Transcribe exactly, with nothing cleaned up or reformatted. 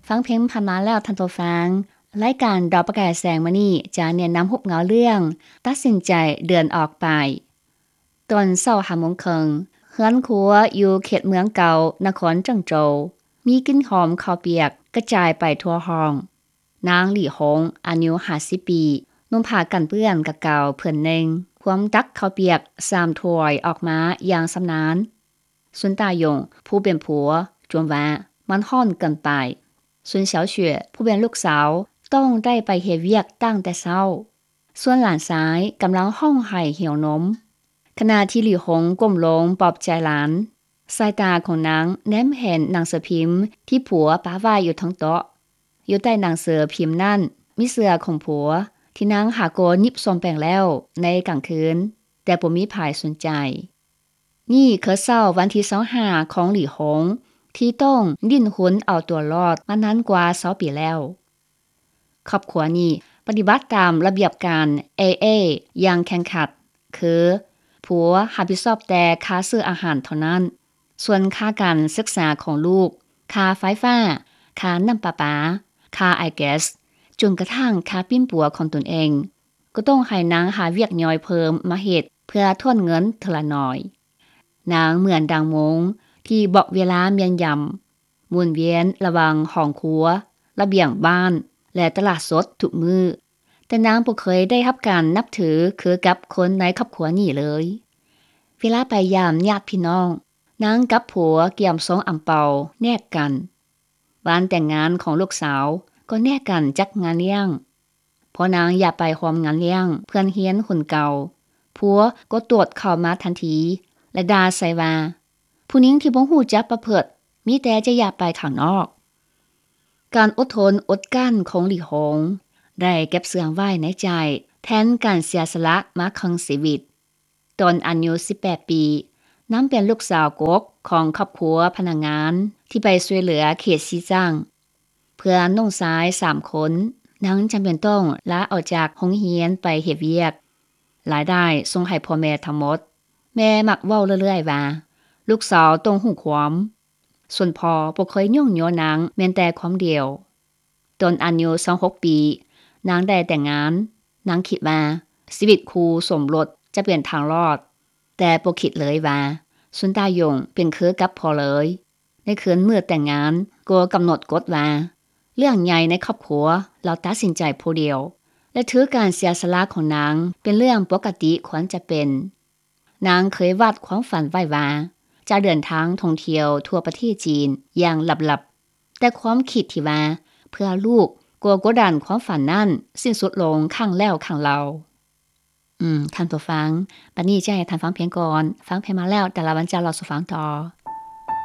ฟังเพลงผ่านมาแล้วท่านผู้ฟังรายการดอกประกายแสงมื้อนี้จะแนะนำรูปเงาเรื่องตัดสินใจเดินออกไปตอนเช้า ห้าโมงครึ่งเรือนครัวอยู่เขตเมืองเก่านครเจิ้งโจวมีกลิ่นหอมข้าวเปียกกระจายไปทั่วห้องนางหลี่หงอายุห้าสิบปีนุ่งผ้ากันเปื้อนกะเก่าเพิ่นหนึ่งพวมตักข้าวเปียกสามถ้วยออกมาอย่างสำนานซุนตายงผู้เป็นผัวจวนว่ามันฮ้อนเกินไปซุนเฉาเฉวยผู้เป็นลูกสาวต้องได้ไปเฮ็ดเวียกตั้งแต่เช้าส่วนหลานซ้ายกำลังห้องไห้เหี่ยวนมขณะที่หลี่หงก้มลงปลอบใจหลานสายตาของนางแนมเห็นหนังสือพิมพ์ที่ผัวป้าไว้อยู่ทั้งโต๊ะอยู่ใต้หนังสือพิมพ์นั่นมีเสื้อของผัวที่นางหาโกนยิบซอมแปลงแล้วในกลางคืนแต่บ่มีภายสนใจนี่คือเช้าวันที่ยี่สิบห้าของหลี่หงที่ต้องดิ้นรนเอาตัวรอดมานานกว่ายี่สิบปีแล้วครอบครัวนี้ปฏิบัติตามระเบียบการ เอ เอ อย่างแข็งขัดคือผัวรับผิดชอบแต่ค่าซื้ออาหารเท่านั้นส่วนค่าการศึกษาของลูกค่าไฟฟ้าค่าน้ำประปาค่าไอแก๊สจนกระทั่งค่าปิ้นปัวของตนเองก็ต้องให้นางหาเวียกย่อยเพิ่มมาเฮ็ดเพื่อทนเงินเทอละน้อยนางเหมือนดังมงที่บอกเวลาเมียนยำหมุนเวียนระหว่างห้องครัวระเบียงบ้านและตลาดสดทุกมือแต่นางบ่เคยได้รับการนับถือคือกับคนในครอบครัวนี้เลยเวลาไปยามญาติพี่น้องนางกับผัวเกี่ยมสองอำเปาแนกกันวันแต่งงานของลูกสาวก็แนกกันจักงานเลี้ยงพอนางอย่าไปหอมงานเลี้ยงเพื่อนเฮียนคนเก่าผัวก็ตรวจเข้ามาทันทีและด่าใส่ว่าผู้หญิงที่บ่ฮู้จักประพฤติมีแต่จะอย่าไปข้างนอกการอดทนอดกลั้นของหลี่หงได้เก็บเสื่องไว้ในใจแทนการเสียสละมาครึ่งชีวิตตอนอายุสิบแปดปีน้ำเป็นลูกสาวกกของครอบครัวพนักงานที่ไปช่วยเหลือเขตซีจังเพื่อน้องชายสามคนนางจำเป็นต้องลาออกจากโรงเรียนไปเฮ็ดเวียกรายได้ส่งให้พ่อแม่ทั้งหมดแม่มักเว้าเรื่อยๆว่าลูกสาวต้องรู้ความส่วนพ่อบ่เคยยุ่งยัวนางแม้แต่ความเดียวตอนอายุยี่สิบหกปีนางได้แต่งงานนางคิดว่าชีวิตคู่สมรสจะเป็นทางรอดแต่บ่คิดเลยว่าซุนตายงเป็นคือกับพ่อเลยในคืนมื้อแต่งงานก็กำหนดกฎว่าเรื่องใหญ่ในครอบครัวเราตัดสินใจผู้เดียวและถือการเสียสละของนางเป็นเรื่องปกติควรจะเป็นนางเคยวาดความฝันไว้ว่าจะเดินทางท่องเที่ยวทั่วประเทศจีนอย่างลับๆแต่ความคิดที่ว่าเพื่อลูกกลัวกดดันความฝันนั้นสิ้นสุดลงข้างแล้วข้างเราอืมท่านผู้ฟังบัดนี้จะให้ท่านฟังเพลงก่อนฟังเพลงมาแล้วแต่ละวันจะรอสู่ฟังต่อ